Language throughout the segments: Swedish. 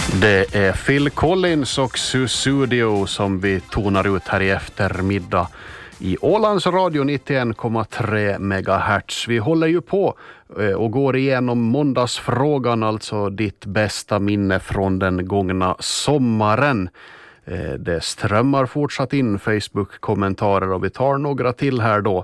Det är Phil Collins och Sussudio som vi tonar ut här i eftermiddag i Ålands radio 91,3 MHz. Vi håller ju på och går igenom måndagsfrågan, alltså ditt bästa minne från den gångna sommaren. Det strömmar fortsatt in Facebook-kommentarer och vi tar några till här då.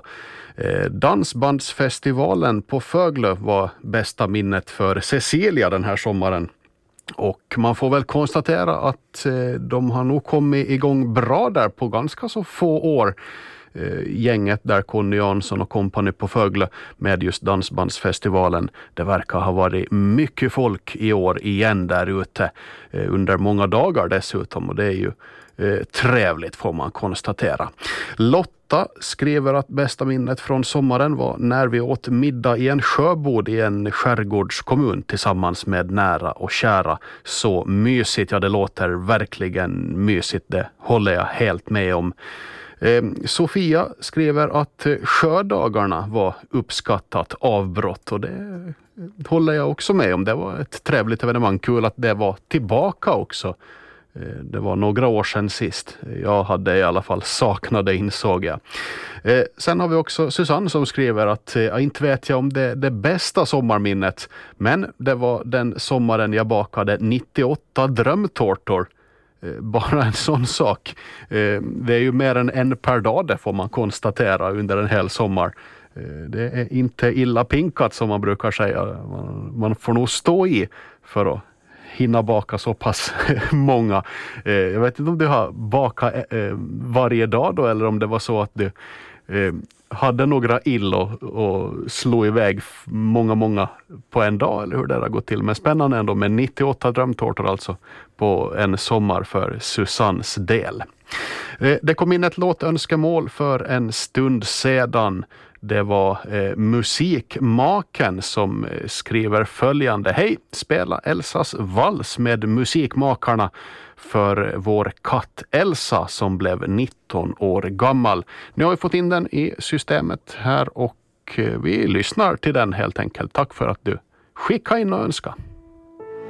Dansbandsfestivalen på Föglö var bästa minnet för Cecilia den här sommaren. Och man får väl konstatera att de har nog kommit igång bra där på ganska så få år. Gänget där, Conny Jansson och kompani på Föglö med just Dansbandsfestivalen. Det verkar ha varit mycket folk i år igen där ute under många dagar dessutom, och det är ju trevligt får man konstatera. Lotta skriver att bästa minnet från sommaren var när vi åt middag i en sjöbod i en skärgårdskommun tillsammans med nära och kära. Så mysigt, ja det låter verkligen mysigt, det håller jag helt med om. Sofia skriver att sjödagarna var uppskattat avbrott, och det håller jag också med om. Det var ett trevligt evenemang, kul att det var tillbaka också. Det var några år sedan sist. Jag hade i alla fall saknat det, insåg jag. Sen har vi också Susanne som skriver att inte vet jag om det bästa sommarminnet, men det var den sommaren jag bakade 98 drömtårtor. Bara en sån sak. Det är ju mer än en per dag, det får man konstatera under en hel sommar. Det är inte illa pinkat som man brukar säga. Man får nog stå i för att hinna baka så pass många. Jag vet inte om du har bakat varje dag då, eller om det var så att du hade några och slog iväg många på en dag, eller hur det har gått till. Men spännande ändå med 98 drömtårtor alltså på en sommar för Susannes del. Det kom in ett låtönskemål för en stund sedan. Det var Musikmaken som skriver följande: hej, spela Elsas vals med Musikmakarna för vår katt Elsa som blev 19 år gammal. Nu har vi fått in den i systemet här och vi lyssnar till den helt enkelt. Tack för att du skickade in och önskade.